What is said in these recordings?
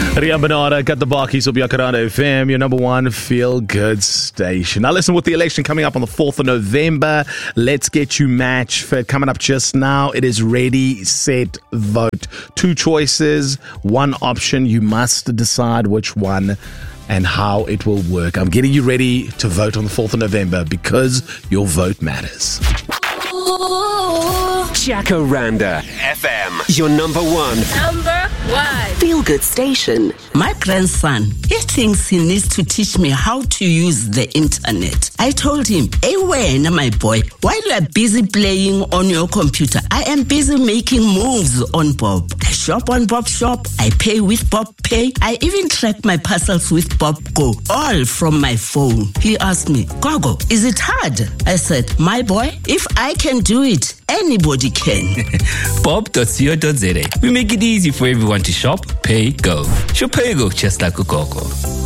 Ria Benada, got the Barkies op Jacaranda FM, your number one feel-good station. Now listen, with the election coming up on the 4th of November, let's get you match fit coming up just now. It is ready, set, vote. 2 choices, 1 option. You must decide which one and how it will work. I'm getting you ready to vote on the 4th of November because your vote matters. Jacaranda FM, your number one feel-good station. My grandson, he thinks he needs to teach me how to use the internet. I told him, hey, when, my boy, while you are busy playing on your computer, I am busy making moves on Bob. I shop on Bob Shop. I pay with Bob Pay. I even track my parcels with Bob Go, all from my phone. He asked me, Gogo, is it hard? I said, my boy, if I can do it, anybody can. Bob.co.za. We make it easy for everyone to shop, pay, go. Shop, pay, go, just like a Coco.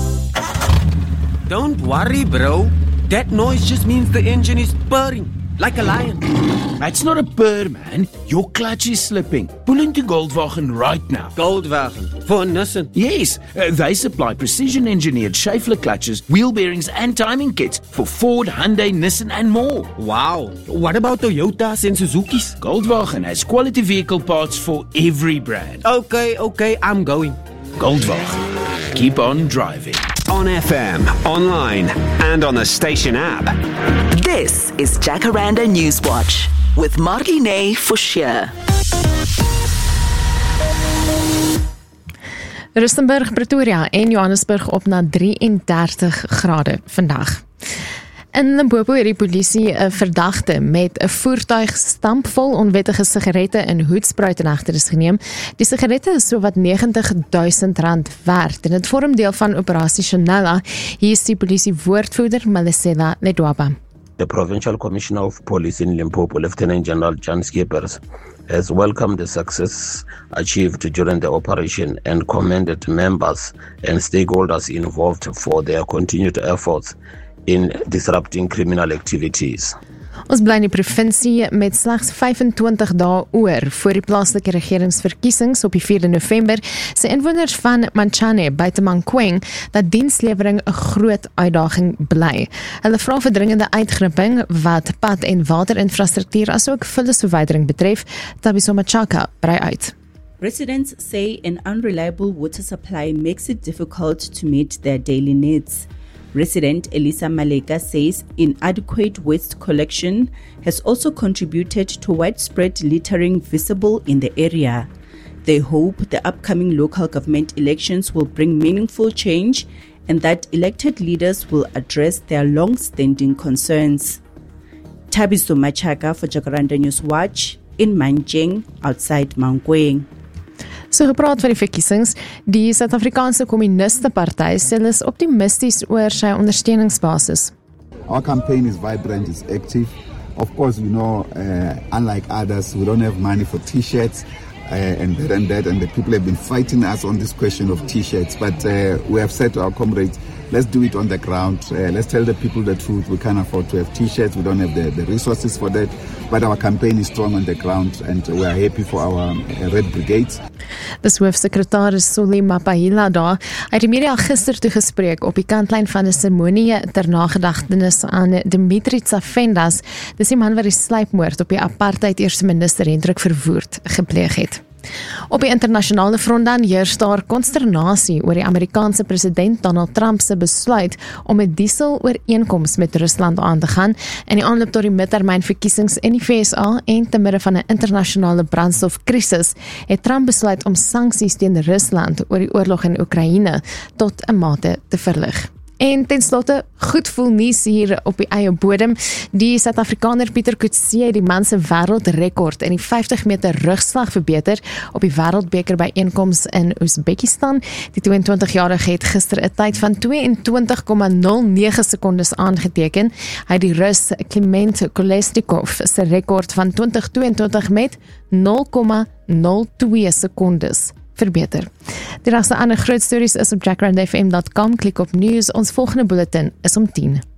Don't worry, bro. That noise just means the engine is purring, like a lion. It's not a purr, man. Your clutch is slipping. Pull into Goldwagen right now. Goldwagen, for Nissan. Yes, they supply precision-engineered Schaeffler clutches, wheel bearings and timing kits for Ford, Hyundai, Nissan and more. Wow. What about Toyotas and Suzuki's? Goldwagen has quality vehicle parts for every brand. Okay, I'm going. Goldwagen. Keep on driving. on FM, online, and on the station app. This is Jacaranda Newswatch with Marlene Forshire. Rustenburg, Pretoria en Johannesburg op na 33 grade vandag. In Limpopo het die polisie 'n verdagte met 'n voertuig stampvol onwettige sigarette en hoedspruite in hegtenis geneem. Die sigarette is sowat R90.000 werd en dit vorm deel van operasie Chanela. Hier is die polisie woordvoerder Malesela Ledwaba. The Provincial Commissioner of Police in Limpopo, Lieutenant General John Skippers, has welcomed the success achieved during the operation and commended members and stakeholders involved for their continued efforts in disrupting criminal activities. Ons bly in die provinsie met slegs 25 dae oor voor die plaaslike regeringsverkiesings op die 4de November. Sy inwoners van Manchane buite Mankweng dat dienslewering 'n groot uitdaging bly. Hulle vra vir dringende uitgripping wat pad- en waterinfrastruktuur asook vullisverwydering betref. Tabiso Machaka brei uit. Residents say an unreliable water supply makes it difficult to meet their daily needs. Resident Elisa Maleka says inadequate waste collection has also contributed to widespread littering visible in the area. They hope the upcoming local government elections will bring meaningful change and that elected leaders will address their long-standing concerns. Tabiso Machaka for Jacaranda Newswatch in Manjeng, outside Mankweng. So gepraat van die verkiesings, die Suid-Afrikaanse Kommuniste Party sê hulle is optimisties oor sy ondersteuningsbasis. Our campaign is vibrant, it's active. Of course, unlike others, we don't have money for T-shirts and that, and the people have been fighting us on this question of T-shirts. But we have said to our comrades, let's do it on the ground. Let's tell the people the truth. We can't afford to have T-shirts. We don't have the resources for that. But our campaign is strong on the ground, and we are happy for our Red Brigades. Dis hoofsekretaris Soli Mapahila daar. Hy het die media gister toegespreek op die kantlyn van 'n seremonie ter nagedagtenis aan Dimitri Tsafendas. Dis die man wat die sluipmoord op die apartheid eerste minister Hendrik Verwoerd gepleeg het. Op die internasionale front dan heers daar konsternasie oor die Amerikaanse president Donald Trump se besluit om 'n dieselooreenkoms met Rusland aan te gaan in die aanloop tot die midtermynverkiesings in die VSA en te midde van 'n internasionale brandstofkrisis het Trump besluit om sanksies teen Rusland oor die oorlog in Oekraïne tot 'n mate te verlig. En ten slotte, goed voel nuus hier op die eie bodem. Die Suid-Afrikaner Pieter Coetzee die man se wêreldrekord in die 50 meter rugslag verbeter op die wêreldbeker byeenkoms in Oezbekistan. Die 22-jarige het gister 'n tyd van 22,09 sekondes aangeteken. Hy het die Rus Kliment Kolesnikov se rekord van 2022 met 0,02 sekondes verbeter. Die res ander groot stories is op jacarandafm.com. Klik op nuus. Ons volgende bulletin is om 10.